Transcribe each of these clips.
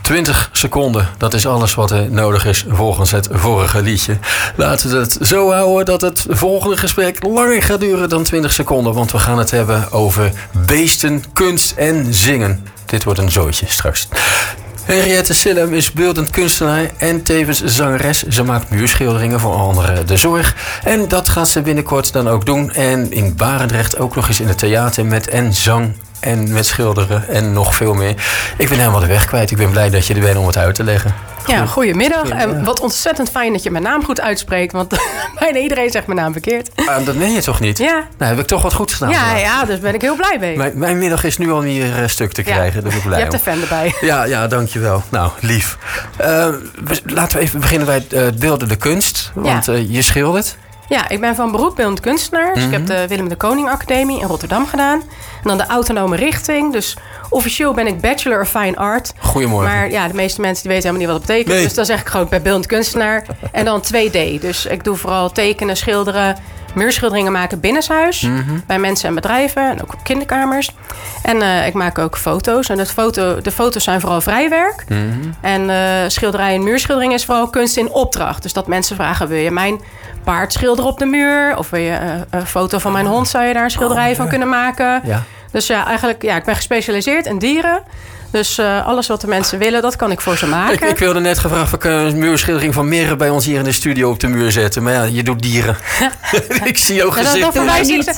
20 seconden, dat is alles wat er nodig is volgens het vorige liedje. Laten we het zo houden dat het volgende gesprek langer gaat duren dan 20 seconden. Want we gaan het hebben over beesten, kunst en zingen. Dit wordt een zootje straks. Henriette Sillem is beeldend kunstenaar en tevens zangeres. Ze maakt muurschilderingen voor anderen de zorg. En dat gaat ze binnenkort dan ook doen. En in Barendrecht ook nog eens in het theater met en zang en met schilderen en nog veel meer. Ik ben helemaal de weg kwijt. Ik ben blij dat je er bent om het uit te leggen. Ja, goedemiddag. En wat ontzettend fijn dat je mijn naam goed uitspreekt. Want bijna iedereen zegt mijn naam verkeerd. Dat meen je toch niet? Ja. Nou, heb ik toch wat goed gedaan. Ja, dus ben ik heel blij mee. Mijn middag is nu al weer stuk te krijgen. Daar ben ik blij je hebt de fan erbij. Ja, dankjewel. Nou, lief. Laten we even beginnen bij het beeldende kunst. Want je schildert. Ja, ik ben van beroep beeldend kunstenaar. Dus ik heb de Willem de Koning Academie in Rotterdam gedaan. En dan de autonome richting. Dus officieel ben ik Bachelor of Fine Art. Goedemorgen. Maar ja, de meeste mensen die weten helemaal niet wat dat betekent. Nee. Dus dan zeg ik gewoon, ik ben beeldend kunstenaar. En dan 2D. Dus ik doe vooral tekenen, schilderen, muurschilderingen maken binnenshuis. Bij mensen en bedrijven en ook op kinderkamers. En ik maak ook foto's. En de foto's zijn vooral vrijwerk. En schilderij en muurschildering is vooral kunst in opdracht. Dus dat mensen vragen, wil je mijn paard schilderen op de muur? Of wil je een foto van mijn hond? Zou je daar een schilderij van kunnen maken? Ja. Dus ja, eigenlijk, ik ben gespecialiseerd in dieren. Dus alles wat de mensen willen, dat kan ik voor ze maken. Ik wilde net gevraagd of ik een muurschildering van Meren bij ons hier in de studio op de muur zetten. Maar ja, je doet dieren. Ik zie jouw gezicht. Dan verwijs ik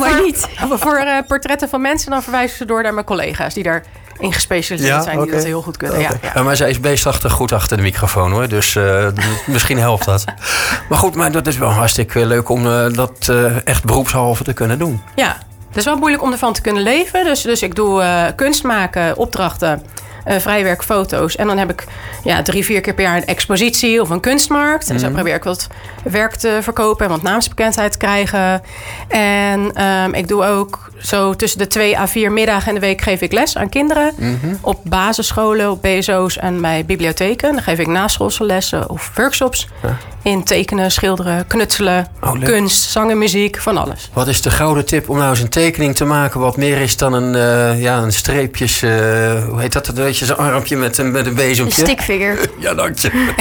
voor portretten van mensen, dan verwijs ik ze door naar mijn collega's die daar in gespecialiseerd zijn, die dat heel goed kunnen. Okay. Ja. Maar zij is beestachtig goed achter de microfoon, hoor. Dus misschien helpt dat. Maar goed, maar dat is wel hartstikke leuk om dat echt beroepshalve te kunnen doen. Ja, het is wel moeilijk om ervan te kunnen leven. Dus ik doe kunst maken, opdrachten, vrijwerk, foto's. En dan heb ik 3-4 keer per jaar een expositie of een kunstmarkt. En zo probeer ik wat werk te verkopen en wat naamsbekendheid te krijgen. En ik doe ook zo tussen de 2 à 4 middagen in de week geef ik les aan kinderen. Op basisscholen, op BSO's en bij bibliotheken. Dan geef ik naschoolse lessen of workshops. In tekenen, schilderen, knutselen, kunst, zang en muziek, van alles. Wat is de gouden tip om nou eens een tekening te maken wat meer is dan een streepjes... hoe heet dat? Weet je, zo'n armpje met een bezemtje? Een stickfigure. Ja, dank je.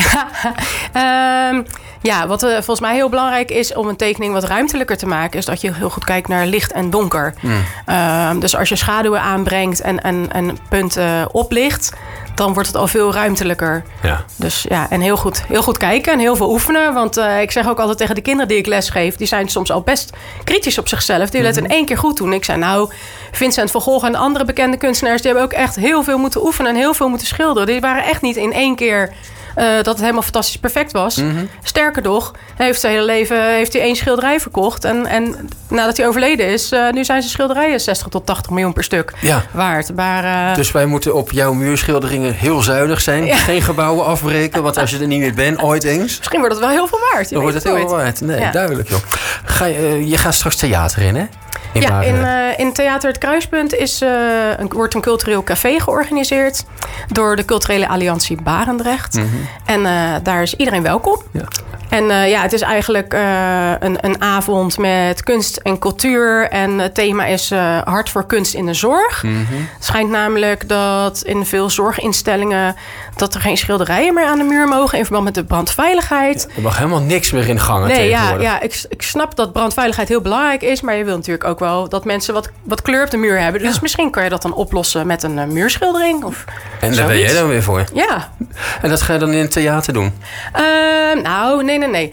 Wat volgens mij heel belangrijk is om een tekening wat ruimtelijker te maken, is dat je heel goed kijkt naar licht en donker. Dus als je schaduwen aanbrengt en punten oplicht, dan wordt het al veel ruimtelijker. Ja. Dus en heel goed kijken en heel veel oefenen. Want ik zeg ook altijd tegen de kinderen die ik les geef, die zijn soms al best kritisch op zichzelf. Die willen het in 1 keer goed doen. Ik zei Vincent van Gogh en andere bekende kunstenaars, die hebben ook echt heel veel moeten oefenen en heel veel moeten schilderen. Die waren echt niet in 1 keer dat het helemaal fantastisch perfect was. Sterker nog, heeft zijn hele leven 1 schilderij verkocht. En nadat hij overleden is, nu zijn zijn schilderijen 60 tot 80 miljoen per stuk waard. Maar, dus wij moeten op jouw muurschilderingen heel zuinig zijn. Ja. Geen gebouwen afbreken, want als je er niet meer bent, ooit eens. Misschien wordt het wel heel veel waard. Dan wordt het heel veel waard. Nee, duidelijk joh. Je gaat straks theater in, hè? In Theater Het Kruispunt wordt een cultureel café georganiseerd door de Culturele Alliantie Barendrecht. En daar is iedereen welkom. Ja. En het is eigenlijk een avond met kunst en cultuur. En het thema is hart voor kunst in de zorg. Het schijnt namelijk dat in veel zorginstellingen dat er geen schilderijen meer aan de muur mogen in verband met de brandveiligheid. Er mag helemaal niks meer in gangen tegenwoordig. Ik snap dat brandveiligheid heel belangrijk is, maar je wil natuurlijk ook wel dat mensen wat kleur op de muur hebben. Dus misschien kan je dat dan oplossen met een muurschildering. En daar ben jij dan weer voor? Ja. En dat ga je dan in het theater doen? Nee.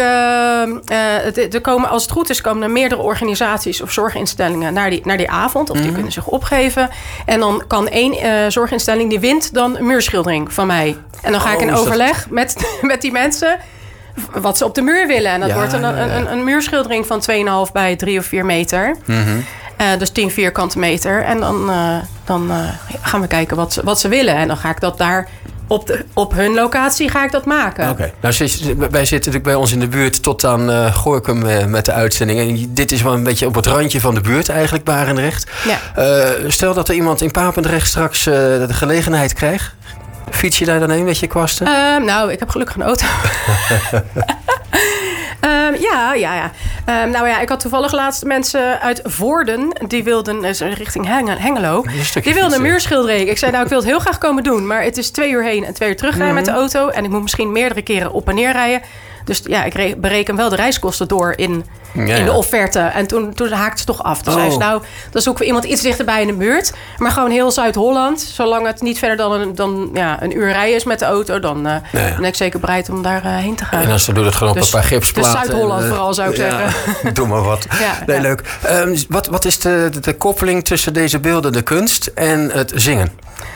Er komen, als het goed is, komen er meerdere organisaties of zorginstellingen naar die avond. Of die kunnen zich opgeven. En dan kan 1 zorginstelling die wint dan een muurschildering van mij. En dan ga ik in overleg met die mensen wat ze op de muur willen. En dat wordt een muurschildering van 2,5 bij 3 of 4 meter. Dus 10 vierkante meter. En dan gaan we kijken wat ze willen. En dan ga ik dat daar op hun locatie ga ik dat maken. Oké. Nou, wij zitten natuurlijk bij ons in de buurt tot aan Gorinchem met de uitzending. En dit is wel een beetje op het randje van de buurt eigenlijk, Barendrecht. Ja. Stel dat er iemand in Papendrecht straks de gelegenheid krijgt. Fiets je daar dan heen met je kwasten? Ik heb gelukkig een auto. Ja. Nou ja, ik had toevallig laatst mensen uit Voorden. Die wilden, richting Hengelo. Die wilden een muurschildering. Ik zei, ik wil het heel graag komen doen. Maar het is 2 uur heen en 2 uur terugrijden met de auto. En ik moet misschien meerdere keren op en neer rijden. Dus ja, ik bereken wel de reiskosten door in de offerte. En toen haakte ze toch af. Dus zei ze, dan zoeken we iemand iets dichterbij in de buurt. Maar gewoon heel Zuid-Holland. Zolang het niet verder dan een uur rijden is met de auto... dan ben ik zeker bereid om daar heen te gaan. En als ze doet het gewoon op een paar gipsplaten. Dus Zuid-Holland vooral, zou ik zeggen. Doe maar wat. Leuk. Wat is de koppeling tussen deze beelden, de kunst en het zingen?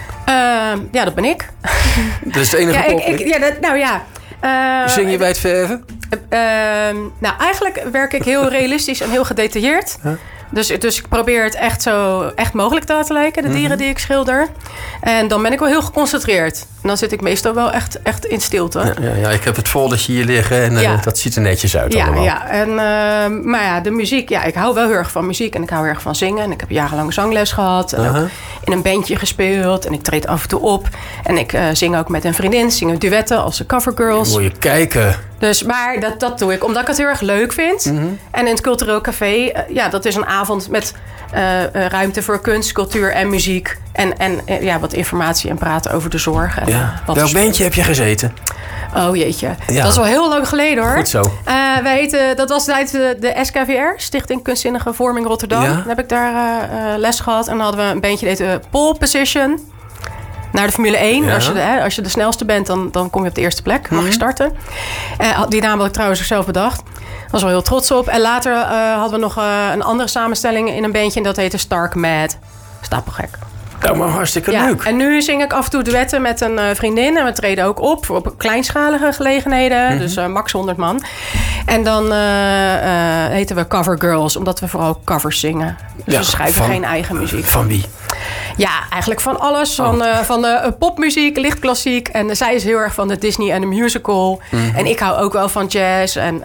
Dat ben ik. Dat is de enige koppeling? Zing je bij het verven? Eigenlijk werk ik heel realistisch en heel gedetailleerd. Huh? Dus ik probeer het echt mogelijk te laten lijken, de dieren die ik schilder. En dan ben ik wel heel geconcentreerd. En dan zit ik meestal wel echt in stilte. Ja, ik heb het foldertje hier liggen en dat ziet er netjes uit allemaal. Ja. En, maar de muziek, ik hou wel heel erg van muziek en ik hou heel erg van zingen. En ik heb jarenlang zangles gehad en ook in een bandje gespeeld. En ik treed af en toe op. En ik zing ook met een vriendin, zingen duetten als de Covergirls. Moet je kijken. Dus, maar dat doe ik omdat ik het heel erg leuk vind. En in het Cultureel Café, dat is een avond met ruimte voor kunst, cultuur en muziek. En wat informatie en praten over de zorg. En, welk bandje heb je gezeten? Oh jeetje, dat is wel heel lang geleden hoor. Goed zo. Dat was tijdens de SKVR, Stichting Kunstzinnige Vorming Rotterdam. Dan heb ik daar les gehad. En dan hadden we een bandje dat heette Pole Position. Naar de Formule 1. Ja. Als je de snelste bent, dan kom je op de eerste plek. Mag je starten. Die naam had ik trouwens zelf bedacht. Daar was wel heel trots op. En later hadden we nog een andere samenstelling in een bandje. En dat heette Stark Mad. Stapelgek. Nou, maar hartstikke leuk. En nu zing ik af en toe duetten met een vriendin. En we treden ook op kleinschalige gelegenheden. Dus max 100 man. En dan heten we Covergirls. Omdat we vooral covers zingen. Dus we schrijven geen eigen muziek. Van wie? Ja, eigenlijk van alles. Van popmuziek, lichtklassiek. En zij is heel erg van de Disney en de musical. En ik hou ook wel van jazz. En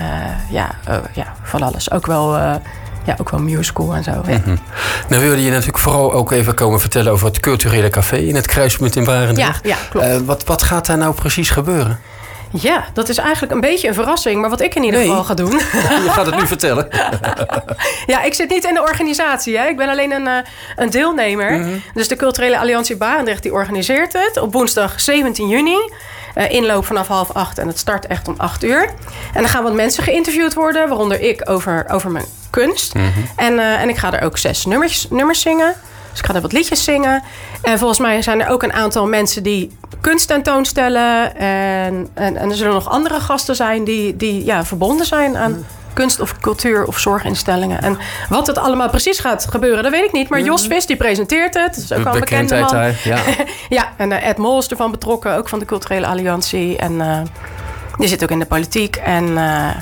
van alles. Ook wel musical en zo. Ja. Nou wilde je natuurlijk vooral ook even komen vertellen over het culturele café in het Kruispunt in Barendrecht. Ja, klopt. Wat gaat daar nou precies gebeuren? Ja, dat is eigenlijk een beetje een verrassing. Maar wat ik in ieder geval ga doen... Je gaat het nu vertellen. Ja, ik zit niet in de organisatie. Hè. Ik ben alleen een deelnemer. Dus de Culturele Alliantie Barendrecht die organiseert het. Op woensdag 17 juni. Inloop vanaf 7:30 en het start echt om 8 uur. En dan gaan wat mensen geïnterviewd worden. Waaronder ik over mijn kunst. En ik ga er ook 6 nummers zingen. Dus ik ga er wat liedjes zingen. En volgens mij zijn er ook een aantal mensen die kunst tentoonstellen. En er zullen nog andere gasten zijn die verbonden zijn aan kunst of cultuur of zorginstellingen. En wat het allemaal precies gaat gebeuren, dat weet ik niet. Maar Jos Vis die presenteert het. Dat is ook al een bekende man. En Ed Mol is ervan betrokken, ook van de Culturele Alliantie. En die zit ook in de politiek. En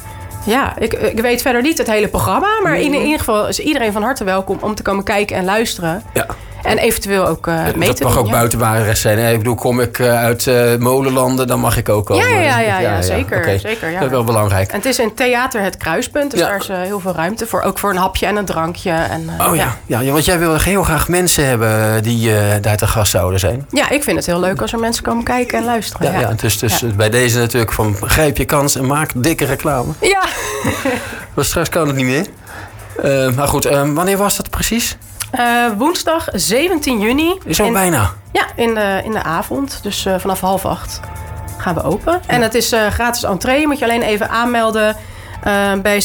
ik weet verder niet het hele programma. Maar in ieder geval is iedereen van harte welkom om te komen kijken en luisteren. Ja. En eventueel ook mee te doen. Dat mag ook buiten Barendrecht zijn. Hè? Ik bedoel, kom ik uit Molenlanden, dan mag ik ook komen. Ja, zeker. Okay. Zeker, ja. Dat is wel belangrijk. En het is in Theater Het Kruispunt. Dus daar is heel veel ruimte voor. Ook voor een hapje en een drankje. En, want jij wil heel graag mensen hebben die daar te gast zouden zijn. Ja, ik vind het heel leuk als er mensen komen kijken en luisteren. Dus bij deze natuurlijk van grijp je kans en maak dikke reclame. Ja. Maar straks kan het niet meer. Maar goed, wanneer was dat precies? Woensdag 17 juni. Is al bijna? Ja, in de avond. Dus vanaf 7:30 gaan we open. Ja. En het is gratis entree. Moet je alleen even aanmelden bij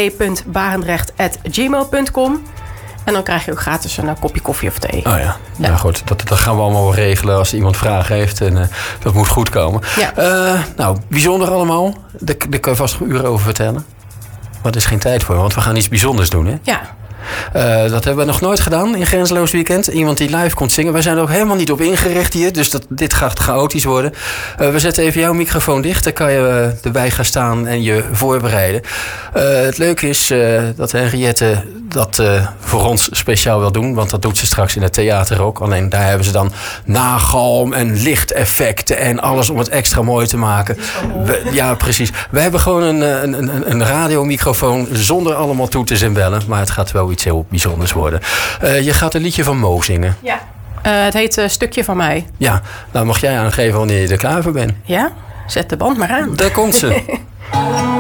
cab.barendrecht@gmail.com. En dan krijg je ook gratis een kopje koffie of thee. Oh ja. Nou goed, dat gaan we allemaal wel regelen als iemand vragen heeft. En dat moet goed komen. Ja. Bijzonder allemaal. Daar kun je vast nog uren over vertellen. Maar er is geen tijd voor, want we gaan iets bijzonders doen, hè? Ja. Dat hebben we nog nooit gedaan in Grenzeloos Weekend. Iemand die live komt zingen. Wij zijn er ook helemaal niet op ingericht hier. Dus dit gaat chaotisch worden. We zetten even jouw microfoon dicht. Dan kan je erbij gaan staan en je voorbereiden. Het leuke is dat Henriette dat voor ons speciaal wil doen. Want dat doet ze straks in het theater ook. Alleen daar hebben ze dan nagalm en lichteffecten en alles om het extra mooi te maken. Ja, precies. We hebben gewoon een radiomicrofoon zonder allemaal toeters en bellen. Maar het gaat wel iets heel bijzonders worden. Je gaat een liedje van Mo zingen. Ja. Het heet Stukje van mij. Ja, nou mag jij aangeven wanneer je er klaar voor bent. Ja, zet de band maar aan. Daar komt ze.